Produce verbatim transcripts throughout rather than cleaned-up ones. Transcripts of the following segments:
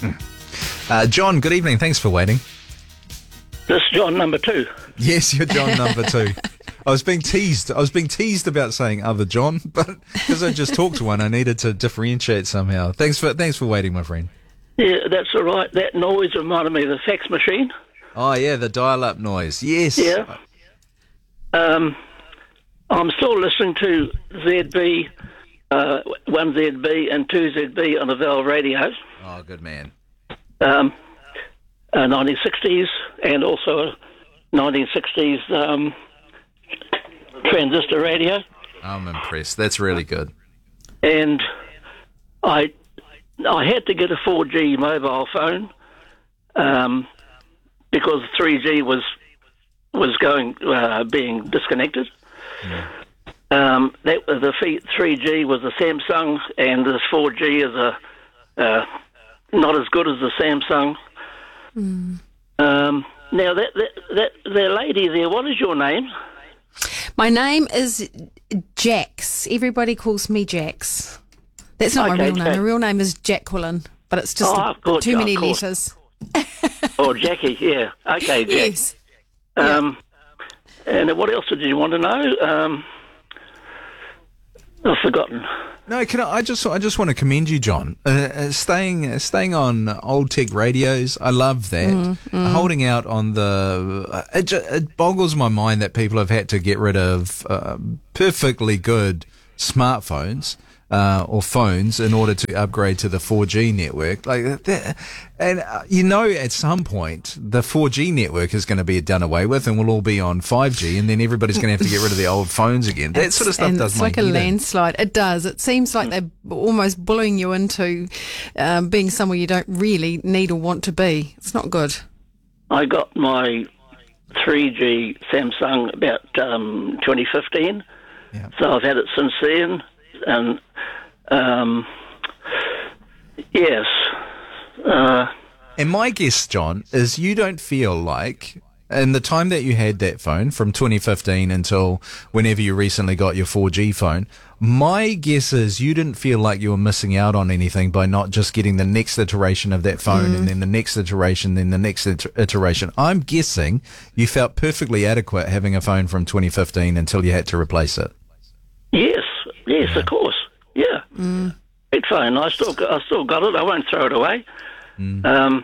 Uh, John, good evening. Thanks for waiting. This is John number two. Yes, you're John number two. I was being teased. I was being teased about saying other John, but because I just talked to one, I needed to differentiate somehow. Thanks for thanks for waiting, my friend. Yeah, that's all right. That noise reminded me of the fax machine. Oh yeah, the dial-up noise. Yes. Yeah. Um, I'm still listening to Z B, uh, one Z B and two Z B on the Val radio. Oh, good man. Um, uh, nineteen sixties and also a nineteen sixties um, transistor radio. I'm impressed. That's really good. And I I had to get a four G mobile phone um, because three G was was going uh, being disconnected. Yeah. Um, that the three G was a Samsung, and this four G is a uh, not as good as the Samsung. Mm. Um, now that that that that lady there, what is your name? My name is Jax. Everybody calls me Jax. That's not Okay, my real name. Jack. My real name is Jacqueline, but it's just Oh, a- of course, too of many course. letters. Oh, Jackie, yeah. Okay, Jack. Yes. Um, and what else did you want to know? Um, I've forgotten. No, can I, I just I just want to commend you, John. Uh, uh, staying uh, staying on old tech radios, I love that. Mm, mm. Holding out on the, uh, it, ju- it boggles my mind that people have had to get rid of uh, perfectly good smartphones uh, or phones in order to upgrade to the four G network. Like that, and uh, you know, at some point the four G network is going to be done away with, and we'll all be on five G, and then everybody's going to have to get rid of the old phones again. That sort of stuff and does it's my like a head in. landslide. It does. It seems like they're almost bullying you into um, being somewhere you don't really need or want to be. It's not good. I got my three G Samsung about um, twenty fifteen, Yeah. so I've had it since then. And um, yes, uh, And my guess, John, is you don't feel like, in the time that you had that phone, from twenty fifteen until whenever you recently got your four G phone, my guess is you didn't feel like you were missing out on anything by not just getting the next iteration of that phone and then the next iteration, then the next iter- iteration. I'm guessing you felt perfectly adequate having a phone from twenty fifteen until you had to replace it. yes, yes, of course, yeah. Great phone. I still, got, I still got it. I won't throw it away. Um,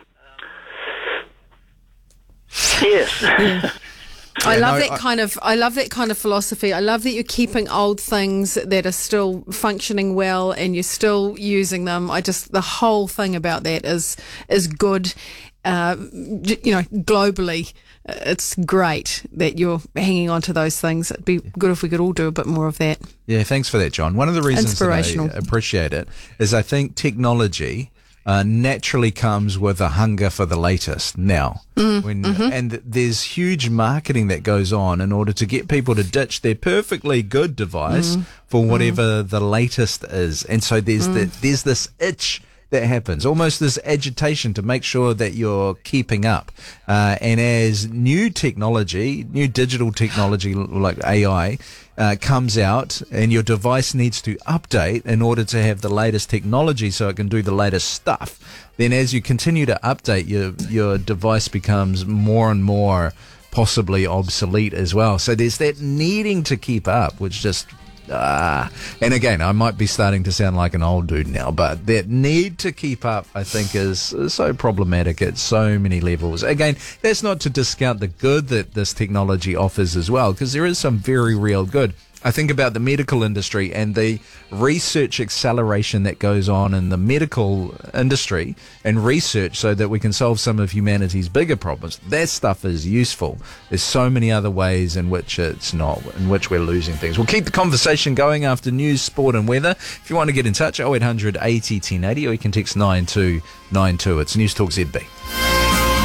yes. I Yeah, love no, that I- kind of. I love that kind of philosophy. I love that you're keeping old things that are still functioning well, and you're still using them. I just the whole thing about that is is good. Uh, j- you know, globally, uh, it's great that you're hanging on to those things. It'd be good if we could all do a bit more of that. Yeah, thanks for that, John. One of the reasons that I Inspirational. appreciate it is I think technology uh, naturally comes with a hunger for the latest now. When, and there's huge marketing that goes on in order to get people to ditch their perfectly good device for whatever the latest is. And so there's the, there's this itch that happens, almost this agitation to make sure that you're keeping up. Uh, and as new technology, new digital technology like A I, uh, comes out and your device needs to update in order to have the latest technology so it can do the latest stuff, then as you continue to update, your, your device becomes more and more possibly obsolete as well. So there's that needing to keep up, which just Ah, and again, I might be starting to sound like an old dude now, but that need to keep up, I think, is, is so problematic at so many levels. Again, that's not to discount the good that this technology offers as well, because there is some very real good. I think about the medical industry and the research acceleration that goes on in the medical industry and research so that we can solve some of humanity's bigger problems. That stuff is useful. There's so many other ways in which it's not, in which we're losing things. We'll keep the conversation going after news, sport and weather. If you want to get in touch, oh eight hundred eighty ten eighty, or you can text nine two nine two. It's News Talk Z B.